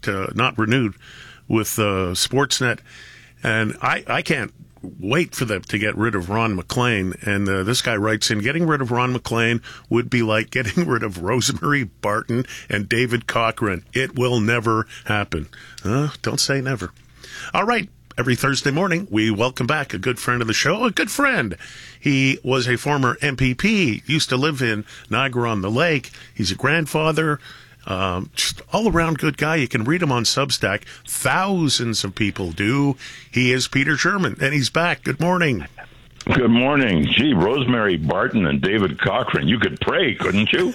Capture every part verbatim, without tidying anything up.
uh, not renewed with uh, Sportsnet, and I, I can't wait for them to get rid of Ron MacLean. And uh, this guy writes in, getting rid of Ron MacLean would be like getting rid of Rosemary Barton and David Cochran. It will never happen. Uh, don't say never. All right. Every Thursday morning, we welcome back a good friend of the show, a good friend. He was a former M P P, used to live in Niagara-on-the-Lake. He's a grandfather, um, just all-around good guy. You can read him on Substack. Thousands of people do. He is Peter Sherman, and he's back. Good morning. Good morning. Gee, Rosemary Barton and David Cochran, you could pray, couldn't you?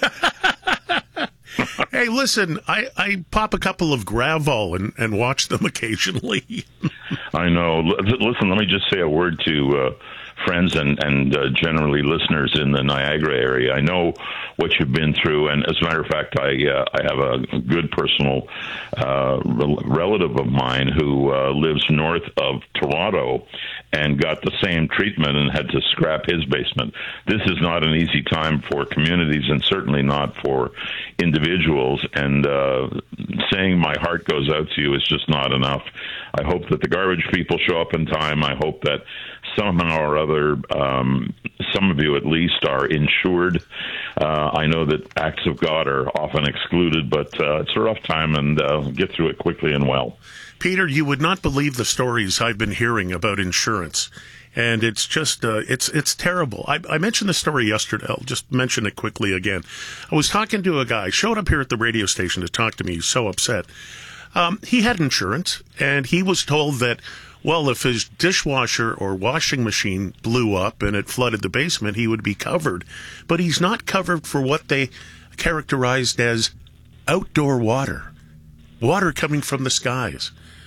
Hey, listen, I, I pop a couple of Gravol and, and watch them occasionally. I know. L- listen, let me just say a word to uh, friends and, and uh, generally listeners in the Niagara area. I know what you've been through, and as a matter of fact, I uh, I have a good personal uh, rel- relative of mine who uh, lives north of Toronto and got the same treatment and had to scrap his basement. This is not an easy time for communities, and certainly not for individuals, and uh, saying my heart goes out to you is just not enough. I hope that the garbage people show up in time. I hope that somehow or other, um, some of you at least are insured. Uh, I know that acts of God are often excluded, but uh, it's a rough time, and uh, get through it quickly and well. Peter, you would not believe the stories I've been hearing about insurance. And it's just, uh, it's it's terrible. I, I mentioned the story yesterday. I'll just mention it quickly again. I was talking to a guy, showed up here at the radio station to talk to me. He's so upset. Um, he had insurance, and he was told that, well, if his dishwasher or washing machine blew up and it flooded the basement, he would be covered. But he's not covered for what they characterized as outdoor water, water coming from the skies.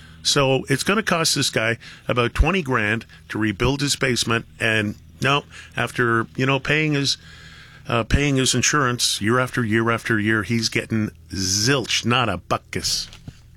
So it's going to cost this guy about twenty grand to rebuild his basement. And no, after, you know, paying his, uh, paying his insurance year after year after year, he's getting zilch, not a buckus.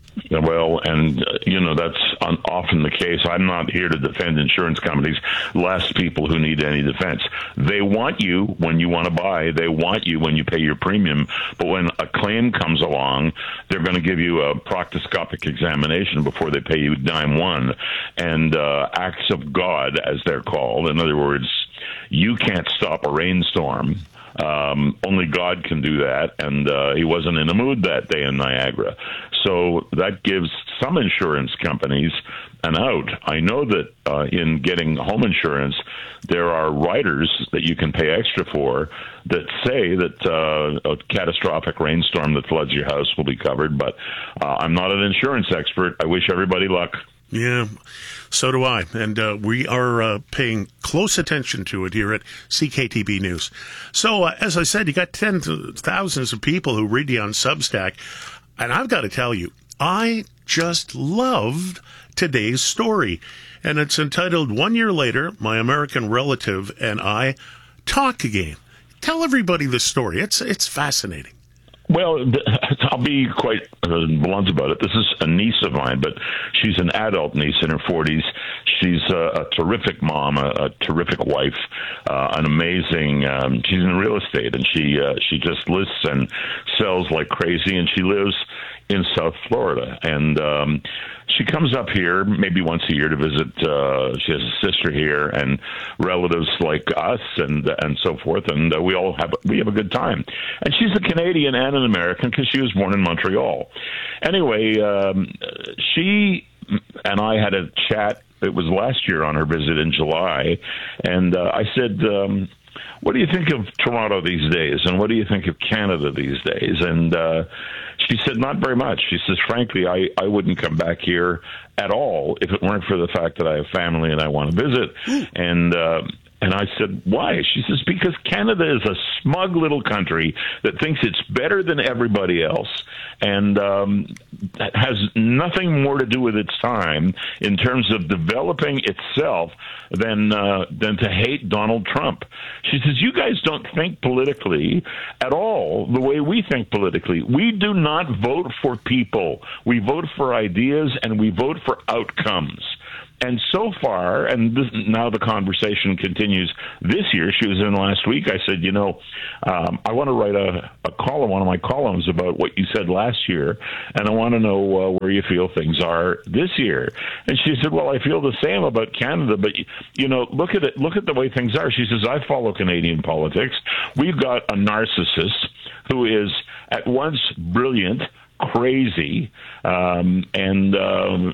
Well, and, uh, you know, that's un- often the case. I'm not here to defend insurance companies, less people who need any defense. They want you when you want to buy. They want you when you pay your premium. But when a claim comes along, they're going to give you a proctoscopic examination before they pay you dime one. And uh, acts of God, as they're called, in other words, you can't stop a rainstorm. Um, only God can do that, and uh, he wasn't in the mood that day in Niagara. So that gives some insurance companies an out. I know that uh, in getting home insurance, there are riders that you can pay extra for that say that uh, a catastrophic rainstorm that floods your house will be covered, but uh, I'm not an insurance expert. I wish everybody luck. Yeah, so do I. And uh, we are uh, paying close attention to it here at C K T B News. So, uh, as I said, you got tens of thousands of people who read you on Substack. And I've got to tell you, I just loved today's story. And it's entitled, One Year Later, My American Relative and I Talk Again. Tell everybody the story. It's it's fascinating. Well, I'll be quite uh, blunt about it. This is a niece of mine, but she's an adult niece in her forties. She's a, a terrific mom, a, a terrific wife, uh, an amazing. Um, she's in real estate, and she uh, she just lists and sells like crazy. And she lives in South Florida, and um, she comes up here maybe once a year to visit. Uh, she has a sister here and relatives like us, and and so forth. And uh, we all have we have a good time. And she's a Canadian and an American because she was born in Montreal. Anyway, um, she and I had a chat. It was last year on her visit in July, and uh, I said, um, what do you think of Toronto these days, and what do you think of Canada these days? And uh, she said, not very much. She says, frankly, I, I wouldn't come back here at all if it weren't for the fact that I have family and I want to visit. Mm. And uh, and I said, why? She says, because Canada is a smug little country that thinks it's better than everybody else, and um, has nothing more to do with its time in terms of developing itself than uh, than to hate Donald Trump. She says, you guys don't think politically at all the way we think politically. We do not vote for people. We vote for ideas, and we vote for outcomes. and so far, and this, now the conversation continues this year. She was in last week. I said, you know, um, I want to write a, a column, one of my columns about what you said last year, and I want to know uh, where you feel things are this year. And she said, well, I feel the same about Canada, but, you know, look at it. Look at the way things are. She says, I follow Canadian politics. We've got a narcissist who is at once brilliant, crazy, um, and uh,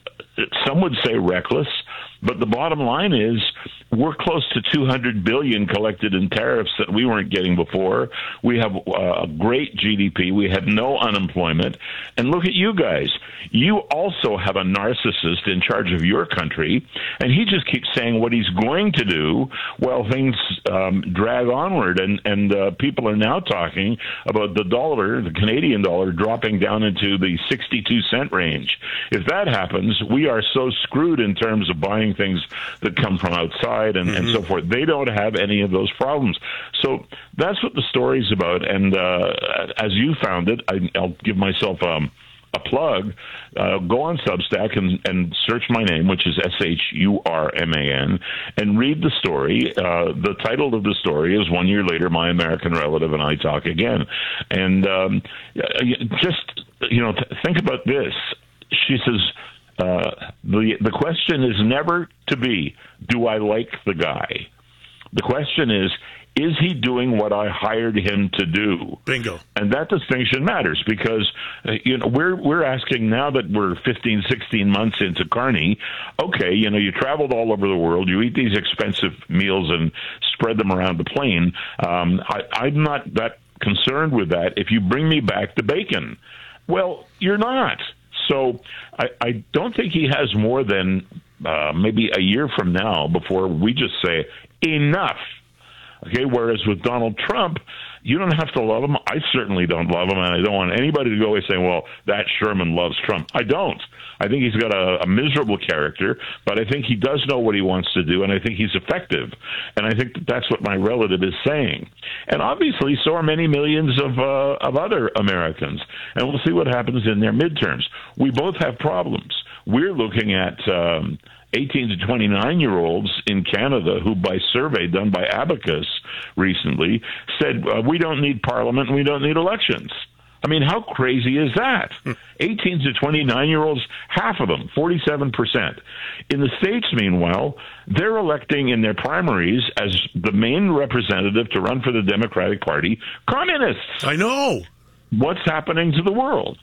some would say reckless, but the bottom line is we're close to two hundred billion dollars collected in tariffs that we weren't getting before. We have uh, a great G D P. We have no unemployment. And look at you guys. You also have a narcissist in charge of your country, and he just keeps saying what he's going to do while things um, drag onward. And, and uh, people are now talking about the dollar, the Canadian dollar, dropping down into the sixty-two cent range. If that happens, we are so screwed in terms of buying things that come from outside and, mm-hmm. and so forth. They don't have any of those problems. So that's what the story's about. And uh, as you found it, I, I'll give myself um, a plug. Uh, go on Substack and, and search my name, which is S H U R M A N, and read the story. Uh, the title of the story is One Year Later, My American Relative and I Talk Again. And um, just, you know, think about this. She says, Uh, the the question is never to be, do I like the guy? The question is, is he doing what I hired him to do? Bingo. And that distinction matters because, uh, you know, we're we're asking now that we're fifteen, sixteen months into Carney, okay, you know, you traveled all over the world, you eat these expensive meals and spread them around the plane. Um, I, I'm not that concerned with that if you bring me back the bacon. Well, you're not. So I, I don't think he has more than uh, maybe a year from now before we just say, enough. Okay, whereas with Donald Trump, you don't have to love him. I certainly don't love him, and I don't want anybody to go away saying, well, that Sherman loves Trump. I don't. I think he's got a, a miserable character, but I think he does know what he wants to do, and I think he's effective. And I think that that's what my relative is saying. And obviously, so are many millions of, uh, of other Americans. And we'll see what happens in their midterms. We both have problems. We're looking at Um, eighteen to twenty-nine-year-olds in Canada who, by survey done by Abacus recently, said, uh, we don't need parliament and we don't need elections. I mean, how crazy is that? eighteen to twenty-nine-year-olds, half of them, forty-seven percent. In the States, meanwhile, they're electing in their primaries as the main representative to run for the Democratic Party, communists. I know. What's happening to the world?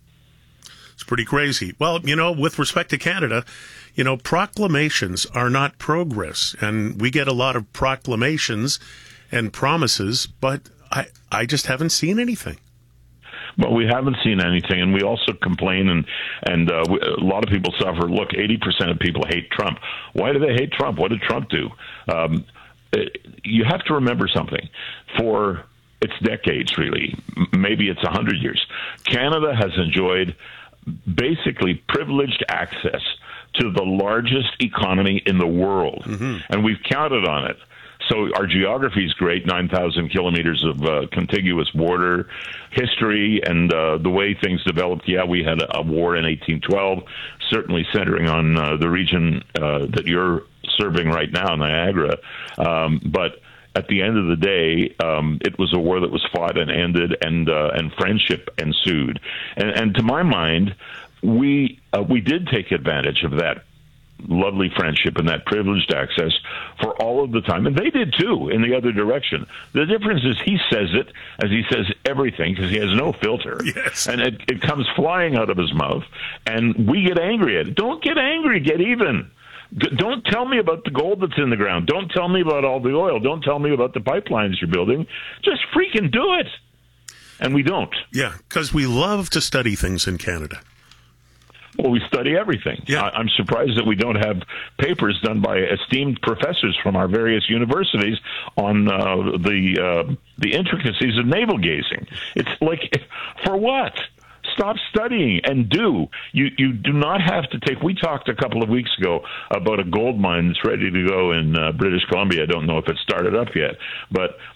It's pretty crazy. Well, you know, with respect to Canada, you know, proclamations are not progress, and we get a lot of proclamations and promises, but I, I just haven't seen anything. Well, we haven't seen anything, and we also complain, and and uh, we, a lot of people suffer. Look, eighty percent of people hate Trump. Why do they hate Trump? What did Trump do? Um, you have to remember something. For it's decades, really, maybe it's a hundred years, Canada has enjoyed basically privileged access to the largest economy in the world, mm-hmm. and we've counted on it. So our geography is great, nine thousand kilometers of uh, contiguous border, history, and uh, the way things developed. Yeah, we had a, a war in eighteen twelve, certainly centering on uh, the region uh, that you're serving right now, Niagara. Um, but at the end of the day, um, it was a war that was fought and ended, and uh, and friendship ensued. And, and to my mind, we uh, we did take advantage of that lovely friendship and that privileged access for all of the time. And they did, too, in the other direction. The difference is he says it as he says everything because he has no filter. Yes. And it, it comes flying out of his mouth, and we get angry at it. Don't get angry. Get even. Don't tell me about the gold that's in the ground. Don't tell me about all the oil. Don't tell me about the pipelines you're building. Just freaking do it. And we don't. Yeah, because we love to study things in Canada. Well, we study everything. Yeah. I, I'm surprised that we don't have papers done by esteemed professors from our various universities on uh, the uh, the intricacies of navel gazing. It's like, for what? Stop studying and do. You you do not have to take. We talked a couple of weeks ago about a gold mine that's ready to go in uh, British Columbia. I don't know if it started up yet, but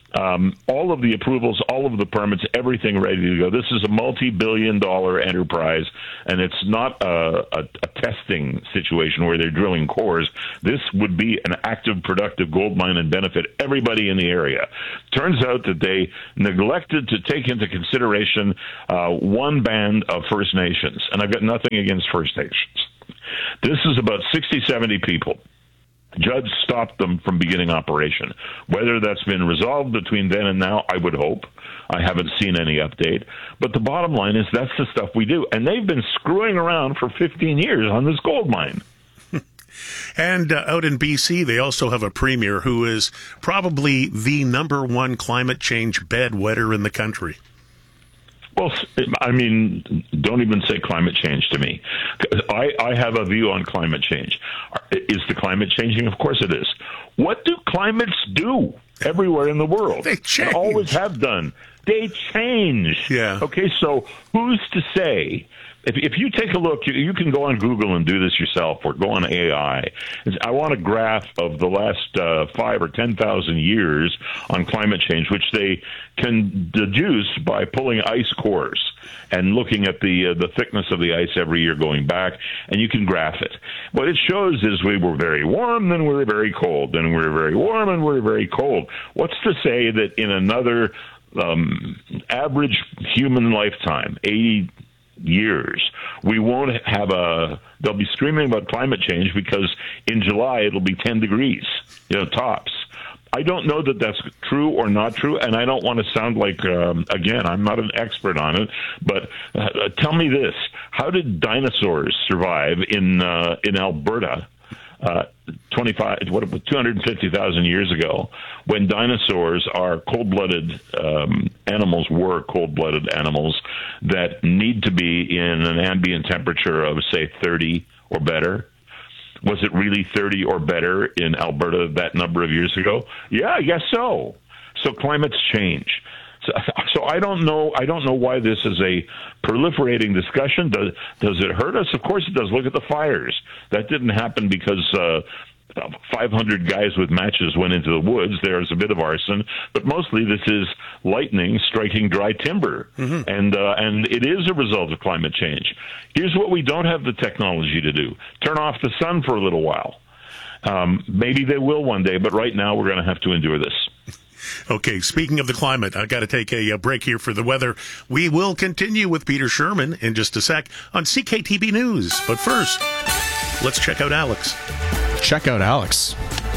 Um, all of the approvals, all of the permits, everything ready to go. This is a multi-billion dollar enterprise, and it's not a, a, a testing situation where they're drilling cores. This would be an active, productive gold mine and benefit everybody in the area. Turns out that they neglected to take into consideration uh, one band of First Nations, and I've got nothing against First Nations. This is about sixty, seventy people. Judge stopped them from beginning operation. Whether that's been resolved between then and now, I would hope. I haven't seen any update. But the bottom line is that's the stuff we do. And they've been screwing around for fifteen years on this gold mine. And uh, out in B C, they also have a premier who is probably the number one climate change bedwetter in the country. Well, I mean, don't even say climate change to me. I, I have a view on climate change. Is the climate changing? Of course it is. What do climates do everywhere in the world? They change. They always have done. They change. Yeah. Okay, so who's to say? If, if you take a look, you, you can go on Google and do this yourself, or go on A I. I want a graph of the last uh, five or ten thousand years on climate change, which they can deduce by pulling ice cores and looking at the uh, the thickness of the ice every year going back, and you can graph it. What it shows is we were very warm, then we were very cold, then we were very warm, and we were very cold. What's to say that in another um, average human lifetime, eighty years, we won't have a, they'll be screaming about climate change because in July it'll be ten degrees, you know, tops. I don't know that that's true or not true, and I don't want to sound like, um, again, I'm not an expert on it, but uh, tell me this. How did dinosaurs survive in uh, in Alberta uh, twenty-five, what, two hundred fifty thousand years ago, when dinosaurs are cold-blooded um, animals, were cold-blooded animals that need to be in an ambient temperature of, say, thirty or better? Was it really thirty or better in Alberta that number of years ago? Yeah, I guess so. So climates change. So, so I don't know. I don't know why this is a proliferating discussion. Does does it hurt us? Of course it does. Look at the fires. That didn't happen because uh, five hundred guys with matches went into the woods. There's a bit of arson, but mostly this is lightning striking dry timber, mm-hmm. and uh, and it is a result of climate change. Here's what we don't have the technology to do: turn off the sun for a little while. Um, maybe they will one day, but right now we're going to have to endure this. Okay, speaking of the climate, I've got to take a, a break here for the weather. We will continue with Peter Sherman in just a sec on C K T B News. But first, let's check out Alex. Check out Alex.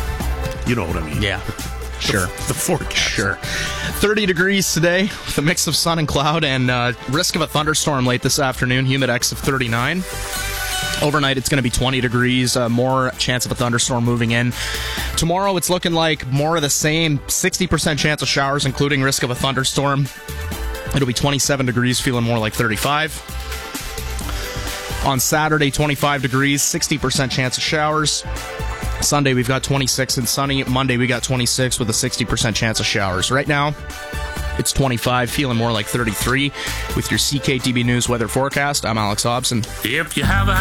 You know what I mean. Yeah, sure. The, the forecast. Sure. thirty degrees today with a mix of sun and cloud, and uh, risk of a thunderstorm late this afternoon, Humidex of thirty-nine. Overnight, it's going to be twenty degrees, uh, more chance of a thunderstorm moving in. Tomorrow, it's looking like more of the same, sixty percent chance of showers, including risk of a thunderstorm. It'll be twenty-seven degrees, feeling more like thirty-five. On Saturday, twenty-five degrees, sixty percent chance of showers. Sunday, we've got twenty-six and sunny. Monday, we got twenty-six with a sixty percent chance of showers. Right now, it's twenty-five, feeling more like thirty-three. With your C K T B News weather forecast, I'm Alex Hobson. If you have a